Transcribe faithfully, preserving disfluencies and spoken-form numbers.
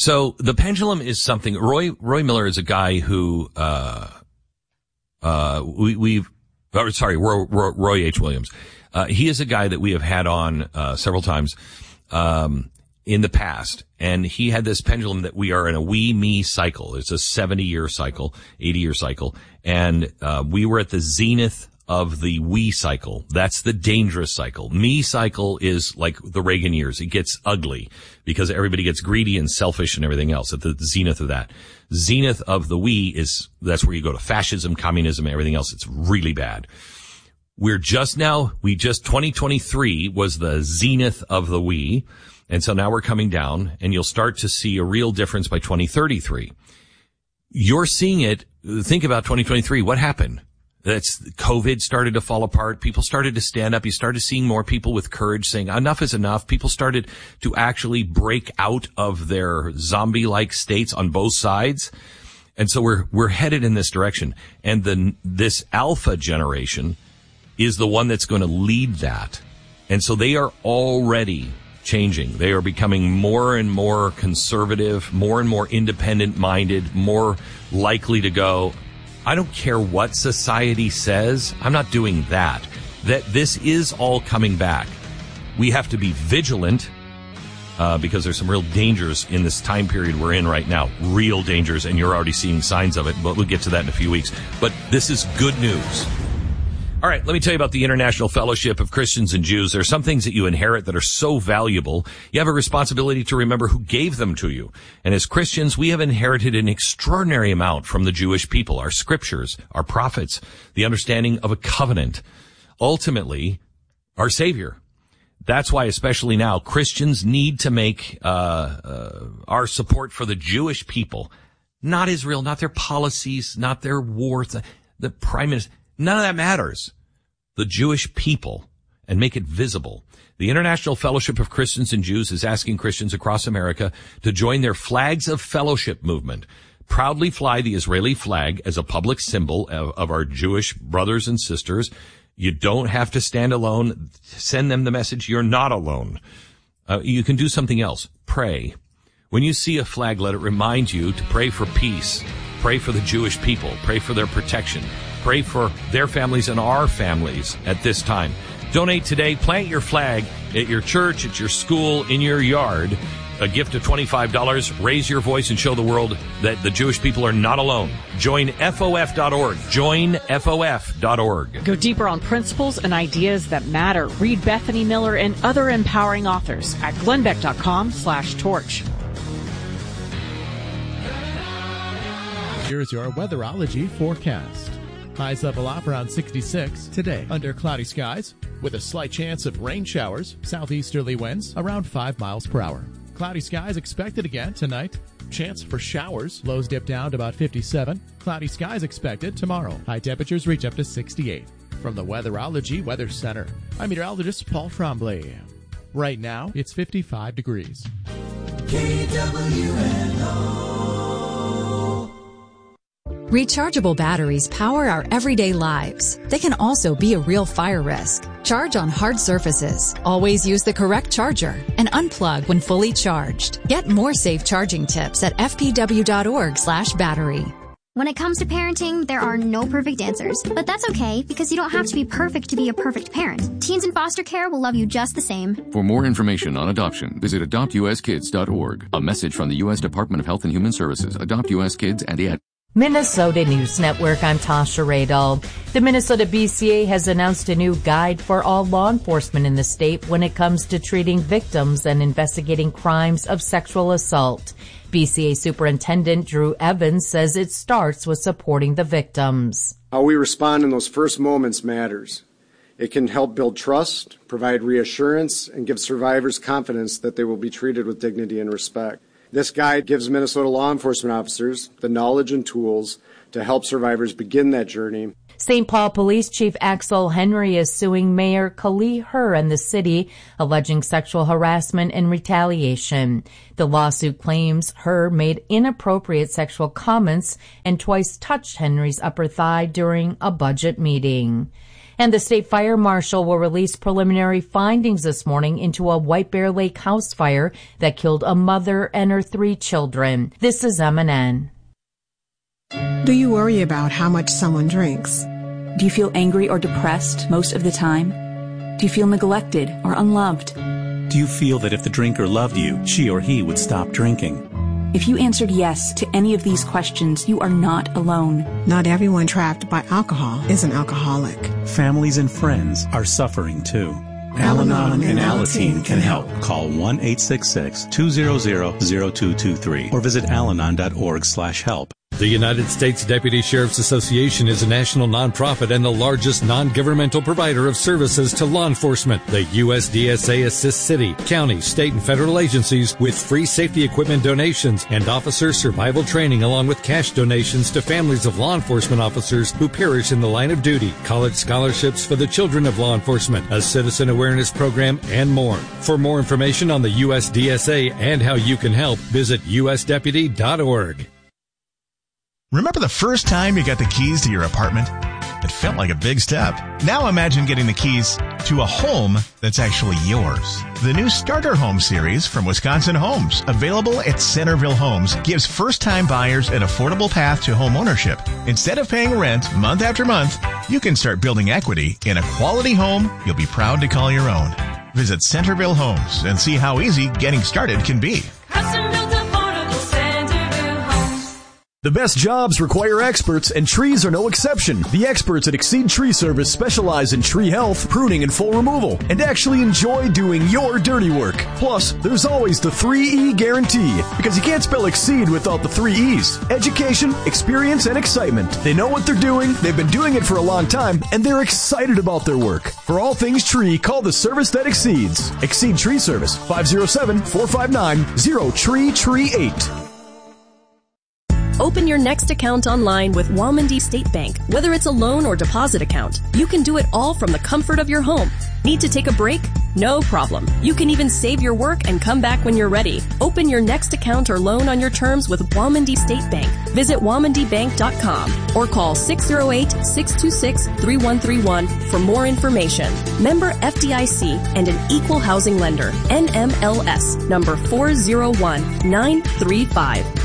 So the pendulum is something. Roy Roy Miller is a guy who uh uh we we've oh, sorry Roy, Roy, Roy H. Williams. Uh he is a guy that we have had on uh several times um in the past, and he had this pendulum that we are in a we me cycle. It's a seventy year cycle, eighty year cycle, and uh we were at the zenith of the we cycle. That's the dangerous cycle. Me cycle is like the Reagan years. It gets ugly because everybody gets greedy and selfish and everything else at the zenith of that. Zenith of the we is, that's where you go to fascism, communism, everything else. It's really bad. We're just now, we just, twenty twenty-three was the zenith of the we. And so now we're coming down, and you'll start to see a real difference by twenty thirty-three. You're seeing it. Think about twenty twenty-three. What happened? That's COVID started to fall apart. People started to stand up. You started seeing more people with courage saying enough is enough. People started to actually break out of their zombie-like states on both sides. And so we're, we're headed in this direction. And the, this alpha generation is the one that's going to lead that. And so they are already changing. They are becoming more and more conservative, more and more independent-minded, more likely to go, I don't care what society says. I'm not doing that. That this is all coming back. We have to be vigilant, uh, because there's some real dangers in this time period we're in right now. Real dangers, and you're already seeing signs of it, but we'll get to that in a few weeks. But this is good news. All right, let me tell you about the International Fellowship of Christians and Jews. There are some things that you inherit that are so valuable. You have a responsibility to remember who gave them to you. And as Christians, we have inherited an extraordinary amount from the Jewish people, our scriptures, our prophets, the understanding of a covenant, ultimately, our Savior. That's why, especially now, Christians need to make uh, uh our support for the Jewish people, not Israel, not their policies, not their wars, the prime minister. None of that matters. The Jewish people, and make it visible. The International Fellowship of Christians and Jews is asking Christians across America to join their Flags of Fellowship movement. Proudly fly the Israeli flag as a public symbol of, of our Jewish brothers and sisters. You don't have to stand alone. Send them the message, you're not alone. Uh, you can do something else. Pray. When you see a flag, let it remind you to pray for peace. Pray for the Jewish people. Pray for their protection. Pray for their families and our families at this time. Donate today. Plant your flag at your church, at your school, in your yard. A gift of twenty-five dollars. Raise your voice and show the world that the Jewish people are not alone. Join F O F dot org. Join F O F dot org. Go deeper on principles and ideas that matter. Read Bethany Miller and other empowering authors at glenbeck dot com slash torch. Here's your weatherology forecast. Highs level off around sixty-six today under cloudy skies with a slight chance of rain showers, southeasterly winds around five miles per hour. Cloudy skies expected again tonight. Chance for showers. Lows dip down to about fifty-seven. Cloudy skies expected tomorrow. High temperatures reach up to sixty-eight. From the Weatherology Weather Center, I'm meteorologist Paul Trombley. Right now, it's fifty-five degrees. K W N O. Rechargeable batteries power our everyday lives. They can also be a real fire risk. Charge on hard surfaces. Always use the correct charger and unplug when fully charged. Get more safe charging tips at f p w dot org slash battery. When it comes to parenting, there are no perfect answers, but that's okay because you don't have to be perfect to be a perfect parent. Teens in foster care will love you just the same. For more information on adoption, visit adopt u s kids dot org. A message from the U S Department of Health and Human Services, Adopt U S Kids, and the Ad. Minnesota News Network, I'm Tasha Radel. The Minnesota B C A has announced a new guide for all law enforcement in the state when it comes to treating victims and investigating crimes of sexual assault. B C A Superintendent Drew Evans says it starts with supporting the victims. How we respond in those first moments matters. It can help build trust, provide reassurance, and give survivors confidence that they will be treated with dignity and respect. This guide gives Minnesota law enforcement officers the knowledge and tools to help survivors begin that journey. Saint Paul Police Chief Axel Henry is suing Mayor Kali Hur and the city, alleging sexual harassment and retaliation. The lawsuit claims Hur made inappropriate sexual comments and twice touched Henry's upper thigh during a budget meeting. And the state fire marshal will release preliminary findings this morning into a White Bear Lake house fire that killed a mother and her three children. This is M N N. Do you worry about how much someone drinks? Do you feel angry or depressed most of the time? Do you feel neglected or unloved? Do you feel that if the drinker loved you, she or he would stop drinking? If you answered yes to any of these questions, you are not alone. Not everyone trapped by alcohol is an alcoholic. Families and friends are suffering too. Al-Anon and Alateen can help. Call one eight six six, two zero zero, zero two two three or visit alanon dot org slash help. The United States Deputy Sheriff's Association is a national nonprofit and the largest non-governmental provider of services to law enforcement. The U S D S A assists city, county, state, and federal agencies with free safety equipment donations and officer survival training, along with cash donations to families of law enforcement officers who perish in the line of duty, college scholarships for the children of law enforcement, a citizen awareness program, and more. For more information on the U S D S A and how you can help, visit u s deputy dot org. Remember the first time you got the keys to your apartment? It felt like a big step. Now imagine getting the keys to a home that's actually yours. The new Starter Home series from Wisconsin Homes, available at Centerville Homes, gives first-time buyers an affordable path to home ownership. Instead of paying rent month after month, you can start building equity in a quality home you'll be proud to call your own. Visit Centerville Homes and see how easy getting started can be. The best jobs require experts, and trees are no exception. The experts at Exceed Tree Service specialize in tree health, pruning, and full removal, and actually enjoy doing your dirty work. Plus, there's always the three E guarantee, because you can't spell Exceed without the three E's. Education, experience, and excitement. They know what they're doing, they've been doing it for a long time, and they're excited about their work. For all things tree, call the service that exceeds. Exceed Tree Service, five oh seven, four five nine, zero tree tree eight. Open your next account online with Walmondie State Bank. Whether it's a loan or deposit account, you can do it all from the comfort of your home. Need to take a break? No problem. You can even save your work and come back when you're ready. Open your next account or loan on your terms with Walmondie State Bank. Visit walmondie bank dot com or call six oh eight, six two six, three one three one for more information. Member F D I C and an equal housing lender. N M L S number four zero one nine three five.